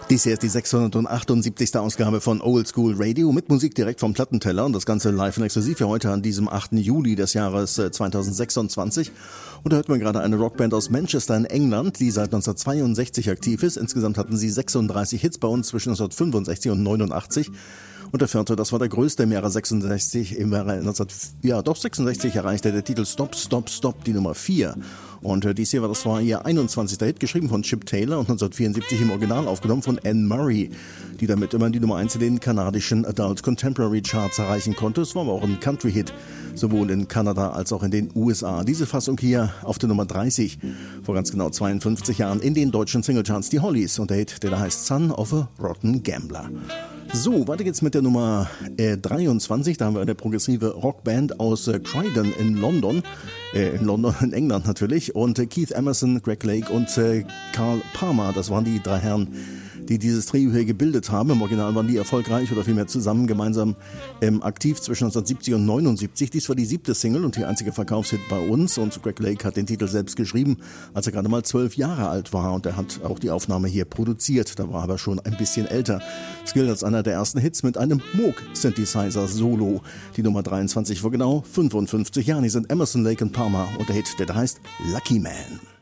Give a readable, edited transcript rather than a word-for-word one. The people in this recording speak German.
Dies hier ist die 678. Ausgabe von Old School Radio mit Musik direkt vom Plattenteller und das Ganze live und exklusiv für heute an diesem 8. Juli des Jahres 2026. Und da hört man gerade eine Rockband aus Manchester in England, die seit 1962 aktiv ist. Insgesamt hatten sie 36 Hits bei uns zwischen 1965 und 89. Und der vierte, das war der größte im Jahre 66, im Jahre 1966 erreichte der Titel Stop, Stop, Stop, die Nummer 4. Und dies hier war ihr 21. Hit, geschrieben von Chip Taylor und 1974 im Original aufgenommen von Anne Murray, die damit immerhin die Nummer 1 in den kanadischen Adult Contemporary Charts erreichen konnte. Es war aber auch ein Country-Hit, sowohl in Kanada als auch in den USA. Diese Fassung hier auf der Nummer 30, vor ganz genau 52 Jahren in den deutschen Singlecharts, die Hollies und der Hit, der da heißt Son of a Rotten Gambler. So, weiter geht's mit der Nummer 23. Da haben wir eine progressive Rockband aus Croydon in London, in England natürlich. Und Keith Emerson, Greg Lake und Carl Palmer, das waren die drei Herren, die dieses Trio hier gebildet haben. Im Original waren die erfolgreich oder vielmehr zusammen gemeinsam aktiv zwischen 1970 und 79. Dies war die 7. Single und die einzige Verkaufshit bei uns. Und Greg Lake hat den Titel selbst geschrieben, als er gerade mal 12 Jahre alt war. Und er hat auch die Aufnahme hier produziert. Da war er aber schon ein bisschen älter. Es gilt als einer der ersten Hits mit einem Moog-Synthesizer-Solo. Die Nummer 23 vor genau 55 Jahren. Hier sind Emerson, Lake und Palmer und der Hit, der da heißt Lucky Man.